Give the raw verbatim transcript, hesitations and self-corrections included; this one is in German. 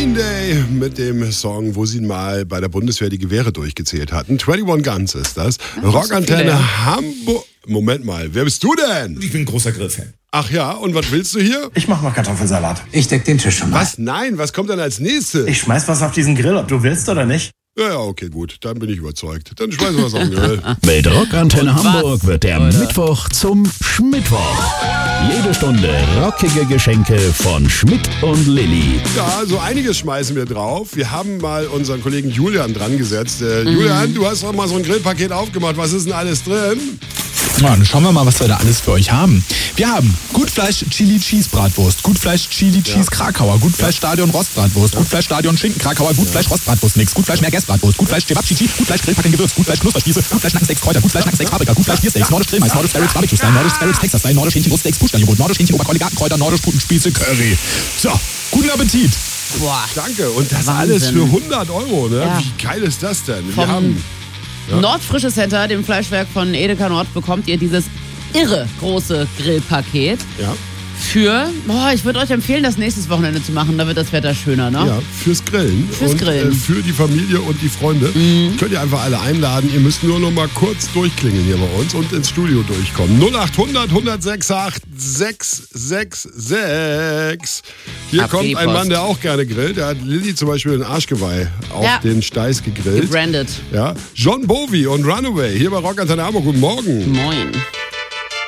Green Day mit dem Song, wo sie mal bei der Bundeswehr die Gewehre durchgezählt hatten. einundzwanzig Guns ist das. Ja, Rockantenne so viele. Hamburg. Moment mal, wer bist du denn? Ich bin ein großer Grillfan. Ach ja, und was willst du hier? Ich mach mal Kartoffelsalat. Ich deck den Tisch schon mal. Was? Nein, was kommt dann als nächstes? Ich schmeiß was auf diesen Grill, ob du willst oder nicht. Ja, ja, okay, gut. Dann bin ich überzeugt. Dann schmeißen wir was auf den Grill. Mit Rockantenne Und was, Hamburg wird der Leute? Mittwoch zum Schmittwoch. Jede Stunde rockige Geschenke von Schmidt und Lilly. Ja, so einiges schmeißen wir drauf. Wir haben mal unseren Kollegen Julian dran gesetzt. Äh, mhm. Julian, du hast doch mal so ein Grillpaket aufgemacht. Was ist denn alles drin? Ja, dann schauen wir mal, was wir da alles für euch haben. Wir haben Gutfleisch Chili Cheese Bratwurst, Gutfleisch Chili Cheese Krakauer, Gutfleisch Stadion Rostbratwurst, Gutfleisch Stadion Schinken Krakauer, Gutfleisch Rostbratwurst Mix, Gutfleisch Merguez-Bratwurst, Gutfleisch Cevapcici, Gutfleisch Grillpacken Gewürz, Gutfleisch Knusperspieße, Gutfleisch Nackensteaks Kräuter, Gutfleisch Nackensteaks Paprika, Gutfleisch Biersteaks, Nordisch Grillmais, Nordisch Spare Ribs Barbecue Style, Nordisch Spare Ribs Texas Style, Nordisch Hähnchen Bruststeaks Puschsteinjoghurt, Nordisch Hähnchen Oberkeule Gartenkräuter, Nordisch Putenspieße Curry. So, guten Appetit. Boah. Danke. Und das Wahnsinn. alles für hundert Euro, ne? Ja. Wie geil ist das denn? Wir Vom haben... Ja. Nordfrische Center, dem Fleischwerk von Edeka Nord, bekommt ihr dieses irre große Grillpaket. Ja. Für, boah, ich würde euch empfehlen, das nächstes Wochenende zu machen, da wird das Wetter schöner, ne? Ja, fürs Grillen. Fürs und, Grillen. Äh, für die Familie und die Freunde. Mhm. Könnt ihr einfach alle einladen. Ihr müsst nur noch mal kurz durchklingeln hier bei uns und ins Studio durchkommen. null acht hundert hundertsechsundachtzig sechshundertsechsundsechzig. Hier Ab kommt die ein Post. Mann, der auch gerne grillt. Der hat Lilly zum Beispiel ein Arschgeweih auf Ja. den Steiß gegrillt. Gebrandet. Ja. John Bowie und Runaway hier bei Rockantenne Hamburg. Guten Morgen. Moin.